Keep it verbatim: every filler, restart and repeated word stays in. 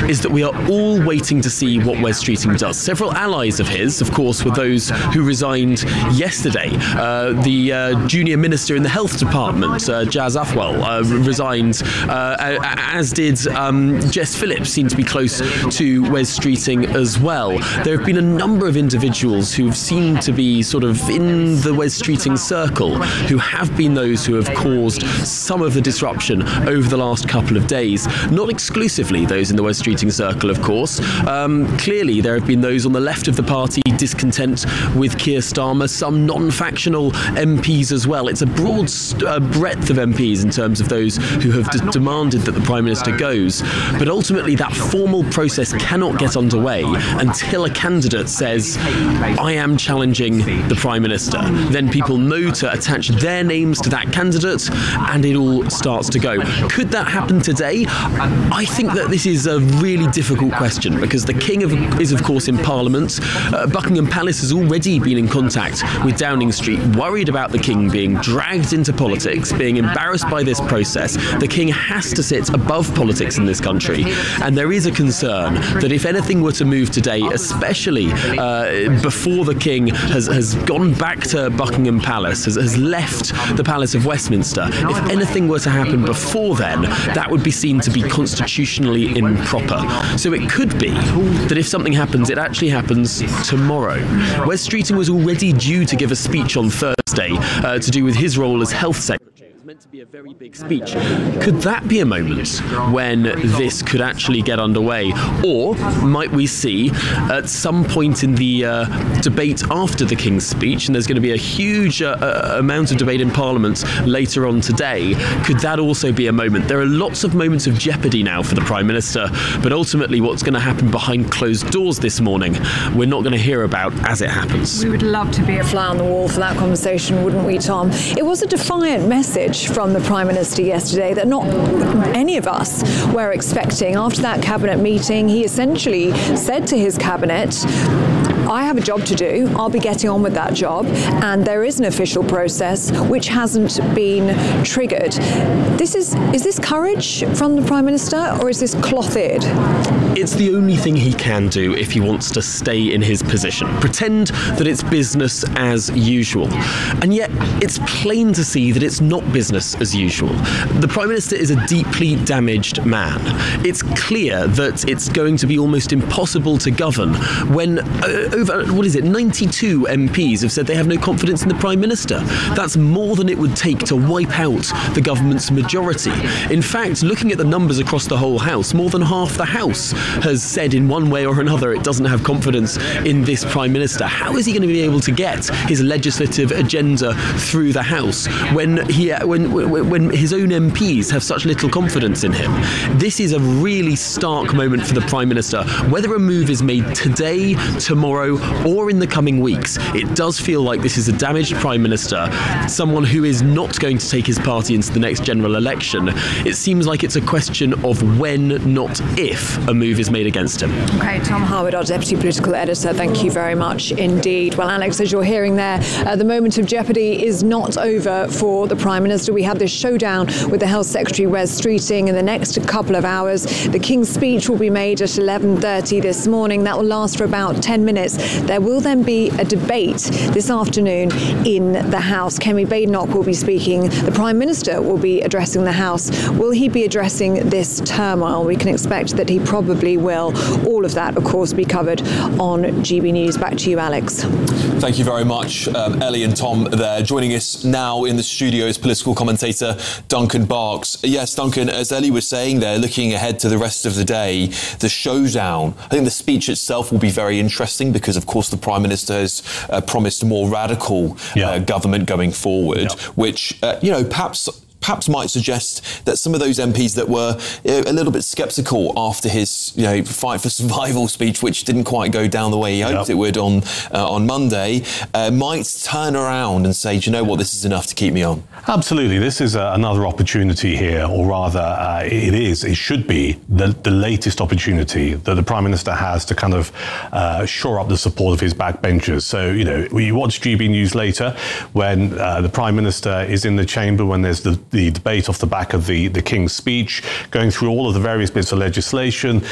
is that we are all waiting to see what Wes Streeting does. Several allies of his, of course, were those who resigned yesterday. Uh, the uh, junior minister in the health department, uh, Jaz Afwal, uh, resigned, uh, as did um, Jess Phillips, seemed to be close to Wes Streeting as well. There have been a number of individuals who've seemed to be sort of in the Wes Streeting circle, who have been those who have caused some of the disruption over the last couple of days. Not exclusively those in the Wes Streeting circle, of course. Um, clearly, there have been those on the left of the party discontent with Keir Starmer, some non-factional M Ps as well. It's a broad st- uh, breadth of M Ps in terms of those who have d- demanded that the Prime Minister goes. But ultimately, that formal process cannot get underway until a candidate says, I am challenging the Prime Minister. Then people know to attach their names to that candidate, and it all starts to go. Could that happen today? I think that this is a really difficult question, because the King of, is, of course, in Parliament. Uh, Buckingham Palace has already been in contact with Downing Street, worried about the King being dragged into politics, being embarrassed by this process. The King has to sit above politics in this country, and there is a concern that if anything were to move today, especially uh, before the King has, has gone back to Buckingham Palace, has, has left the Palace of Westminster, if anything were to happen before then, that would be seen to be constitutionally improper. So it could be that if something happens, it actually happens tomorrow. Wes Streeting was already due to give a speech on Thursday uh, to do with his role as Health Secretary. Meant to be a very big speech. Could that be a moment when this could actually get underway? Or might we see at some point in the uh, debate after the King's speech, and there's going to be a huge uh, uh, amount of debate in Parliament later on today, could that also be a moment? There are lots of moments of jeopardy now for the Prime Minister, but ultimately what's going to happen behind closed doors this morning, we're not going to hear about as it happens. We would love to be a fly on the wall for that conversation, wouldn't we, Tom? It was a defiant message from the Prime Minister yesterday that not any of us were expecting. After that cabinet meeting, he essentially said to his cabinet, I have a job to do. I'll be getting on with that job. And there is an official process which hasn't been triggered. This is, is this courage from the Prime Minister, or is this cloth-eared? It's the only thing he can do if he wants to stay in his position. Pretend that it's business as usual. And yet, it's plain to see that it's not business as usual. The Prime Minister is a deeply damaged man. It's clear that it's going to be almost impossible to govern when uh, over, what is it, ninety-two M Ps have said they have no confidence in the Prime Minister. That's more than it would take to wipe out the government's majority. In fact, looking at the numbers across the whole House, more than half the House has said in one way or another it doesn't have confidence in this Prime Minister. How is he going to be able to get his legislative agenda through the House when he when when his own M Ps have such little confidence in him? This is a really stark moment for the Prime Minister. Whether a move is made today, tomorrow, or in the coming weeks, it does feel like this is a damaged Prime Minister, someone who is not going to take his party into the next general election. It seems like it's a question of when, not if, a move is made against him. Okay, Tom Harwood, our Deputy Political Editor, thank you very much indeed. Well, Alex, as you're hearing there, uh, the moment of jeopardy is not over for the Prime Minister. We have this showdown with the Health Secretary, Wes Streeting, in the next couple of hours. The King's speech will be made at eleven thirty this morning. That will last for about ten minutes. There will then be a debate this afternoon in the House. Kemi Badenoch will be speaking. The Prime Minister will be addressing the House. Will he be addressing this turmoil? We can expect that he probably will. All of that, of course, be covered on G B News. Back to you, Alex. Thank you very much, um, Ellie and Tom there. Joining us now in the studio is political commentator Duncan Barks. Yes, Duncan, as Ellie was saying there, looking ahead to the rest of the day, the showdown, I think the speech itself will be very interesting because, of course, the Prime Minister has uh, promised a more radical yeah. uh, government going forward, yeah. which, uh, you know, perhaps... perhaps might suggest that some of those M Ps that were a little bit sceptical after his, you know, fight for survival speech, which didn't quite go down the way he hoped yep. it would on uh, on Monday, uh, might turn around and say, do you know what, this is enough to keep me on. Absolutely. This is uh, another opportunity here, or rather uh, it is, it should be the, the latest opportunity that the Prime Minister has to kind of uh, shore up the support of his backbenchers. So, you know, we watch G B News later when uh, the Prime Minister is in the chamber, when there's the the debate off the back of the, the King's speech, going through all of the various bits of legislation.